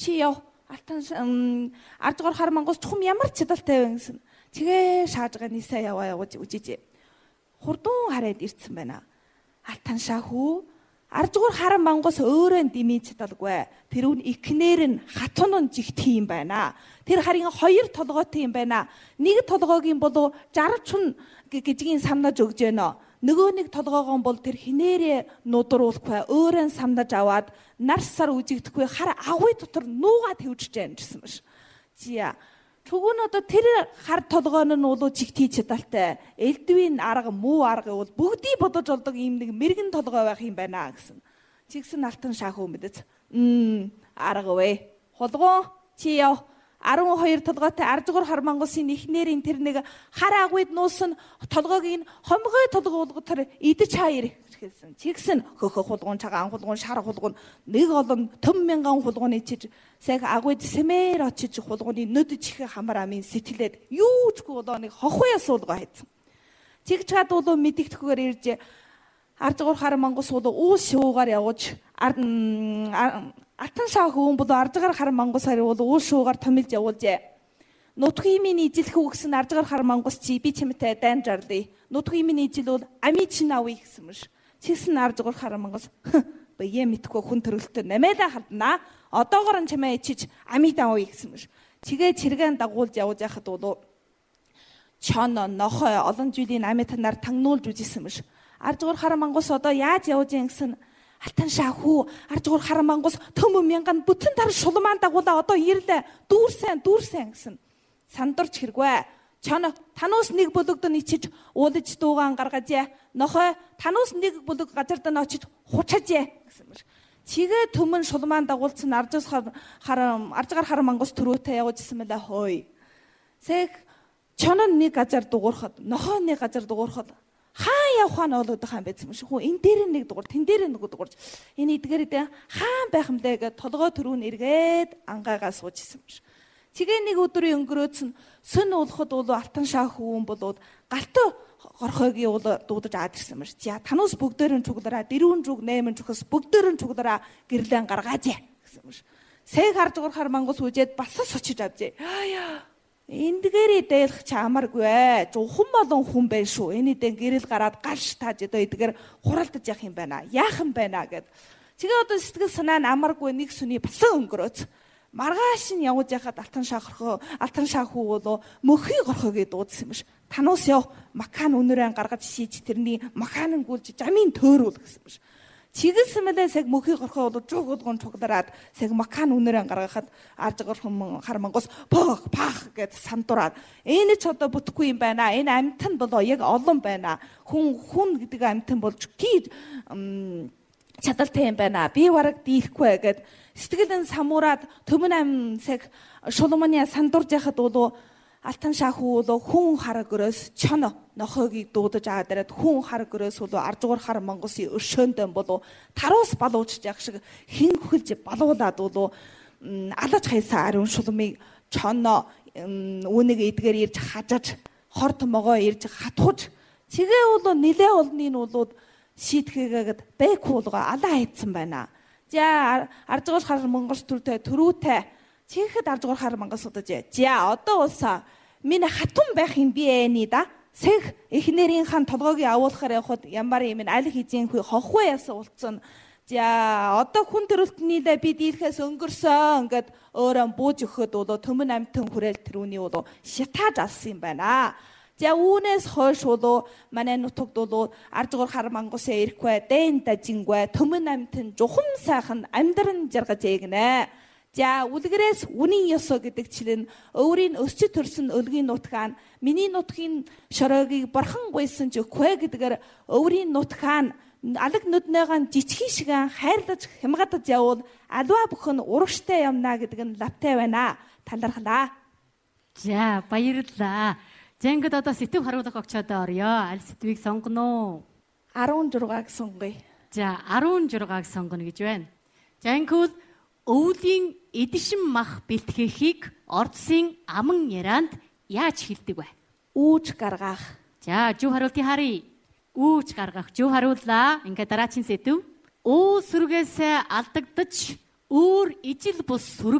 Чи яв ардгаар хар мангус чухам ямар чадaltaй вэ гэсэн. Тэгээ шааж байгаа нисаа яваа явж үжиж. Хурдун хараад ирцэн байна. Алтан шахуу ардгаар хар мангус өөрөө димий чадалгүй. Тэр үн ихнэр нь хатун нь жигт юм байна. Тэр харин хоёр толгойтой юм байна. Нэг толгойгийн бол 60 гижгийн самнаж өгж байна. Нөгөө нэг толгоогоо бол тэр хинээрээ нудруулахгүй өөрөө самнаж аваад нарсаар үжигдэхгүй хар агуй дотор нуугаа твжж байна гэсэн маш. Зя. Түгүн одоо тэр хар толгойн нь бол жигтий чадaltaй. Элдвийн арга муу арга бол бүгдийг бодож олдог юм нэг мэрэгэн толгой байх юм байна гэсэн. Чигсэн алтан шахуу мэдэц. Арга вэ. Холгоо чи яв 12 толгойтой ардгаар хар мангусын ихнэрийн тэр нэг хар агуйд нуусан толгойг нь хомгой толгой болготор идэж хаяр гэсэн. Чигсэн хөхөх хулгуун цагаан хулгуун шар хулгуун нэг олон төм мянган хулгууны чиж сэг агуйд сэмээр очиж хулгууны нүд чихэ хамар амын сэтгэлээд юучгүй одоо нэг хохуяа суулгаа хайцсан. Чиг чад бол мэдэгдэхгүйгээр ирж ардгаар хар мангус бол уус шуугаар явж алтан шахуу бол ардгаар хар мангус харин бол уус шуугаар томилж явуулжээ. Нутгийн минь ижилх үгсэн ардгаар хар мангус чи би чимтэй дайн жарлаа. Нутгийн минь ижил бол ами чин авъя гэсэн мөш. Чигсэн ардгаар хар мангус бие мэдхгүй хүн төрөлтөд намайда хаднаа. Одоогоор нь чамаа ичиж амид авъя гэсэн мөш. Чигээ чиргэн дагуулж явж яхад бол чон нохой олон жилийн амитнаар тагнуулж үзсэн мөш. Ардгаар хар мангус одоо яаж явж юм гэсэн алтан шахуу ардгаар хар мангус төм мянган бүтэн тар шулмаан дагуулаа одоо ирлээ дүүрсэн гэсэн. Сандурч хэрэгвэ. Чон тануус нэг бүлэгдэн ичиж уулж дуугаан гаргажээ. Нохой тануус нэг бүлэг газардан очиж хучаажээ гэсэн мөр. Чигээ төмөн шулмаан дагуулсан ардгаар хар мангус төрөөтэй явуулжсэн мэлээ хой. Сэг чон нэг газар дуурахад нохой нэг газар дуурахад хаан явах нь болоод байгаа юм байсан юм шиг. Хөө энэ дээр нэг дугаар, тэн дээр нэг дугаарч. Энэ эдгээрээ хаан байх юм даа гэж толгой төрүүн эргээд ангаагаа суужсэн юм шиг. Тэгээ нэг өдрийн өнгөрөөцөн сөн уулахад бол алтан шахуу хүн болоод галтаа горхойгийн уул дуудаж аад ирсэн юм шиг. За тануус бүгдээр нь чуглараа, дэрүүн зүг 8 чухас бүгдээр нь чуглараа гэрлэн гаргаажээ гэсэн юм шиг. Сэг хардгаар хар мангус үжээд басас очиж авжээ. Эндгээрээ дээлх чи амаргүй. Жухан болон хүн байна шүү. Энийдээ гэрэл гараад галш тааж одоо эдгээр хуралдаж явах юм байна. Яах юм байна гэд. Тэгээ одоо сэтгэл санаа нь амаргүй нэг сүний басан өнгөрөөц. Маргааш нь явж яхад алтан шахуу болоо мөхий горхойг дуудсан юм ш. Тануус яв макан өнөрөө гаргаж шийж тэрний маканын гүйлж жамын төөрүүл гэсэн юм ш. Чигэлсэн мэлээ сэг мөхий горхой бол жуг болгон чугдараад сэг макан үнэрэн гаргахад ардгаар хар мангус пах гэд сандураад энэ ч одоо бүтэхгүй юм байна. Энэ амьтан бол яг олон байна. Хүн гэдэг амьтан болж тий чадaltaй юм байна. Би бараг дийлэхгүй гэд сэтгэлэн самуураад төмөн ам сэг шулманы сандурж яхад бол алтан шахуу бол хүн хараг өрөөс чон нохойгийг дуудаж аваад ирээд хүн хараг өрөөс бол ардгаар хар мангусын өршөөндөн бол таруус балуучж яг шиг хин хөлж балуулаад бол алаж хайсан ариун шулмыг чон үүнийг эдгээр ирж хажаж хорт могоо ирж хатхуж тэгээ бол нилээ олныг бол шийтгэгээд бэк уулга алаа хийцэн байна. За ардгаар хар мангус төрүүтэй чихэд ардгаар хар мангас удаж. За одоо улсаа минь хатун байх юм би ээ да. Сэг эхнэрийн хан толгойг авуулахаар явхад ямар юм аль хизээ хохвоо ясан улцсан. За одоо хүн төрөлтнийдээ би дийлхээс өнгөрсөн гэд өөрөө бууж өгөхөд бол төмөн амтэн хүрээл тэрүүний бол шатааж алсан юм байна. За үүнээс хойш бол манай нутагд бол ардгаар хар мангусаа ирэхгүй дэн дажингүй төмөн амтэн жухам сайхан амьдран жаргаж эгнэ. За үлгэрээс үнийн ёсоо гэдэг чинь өөрийн өсч төрсөн өлгийн нутгаан миний нутгийн шороогийг борхон гуйсан ч үгүй гэдгээр өөрийн нутгаан алаг нүднээгэн жичхий шигэн хайрлаж хямгадаж явуул аливаа бүхэн урагштай юмна гэдэг нь лавтай байна. Талархлаа. За баярлалаа. Зэнгд одоо сэтв харуулах огчоод орё. Аль сэтвийг сонгоно уу? 16-г сонгоё. За 16-г сонгоно гэж байна. Зэнгүүл өвлийн эдшин мах бэлтгэхийг ордсын аман ярианд яаж хэлдэг вэ? Үүж гаргах. За жив харуултыг харъя. Үүж гаргах жив харууллаа. Ингээ дараагийн сэтв. Өө сүргээс алдагдаж өөр ижил бус сүрэг